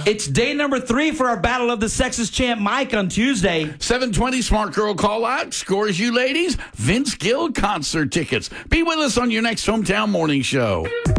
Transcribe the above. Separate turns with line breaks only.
It's day number 3 for our Battle of the Sexes champ Mike on Tuesday.
7:20 Smart Girl Call Out scores you ladies Vince Gill concert tickets. Be with us on your next Hometown Morning Show.